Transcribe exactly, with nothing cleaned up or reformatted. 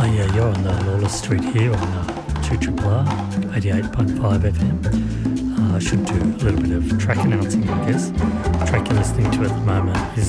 Oh yeah, you're on the Lawless Street here on uh, two R R R, eighty-eight point five F M. Uh, I should do a little bit of track announcing, I guess. The track you're listening to at the moment is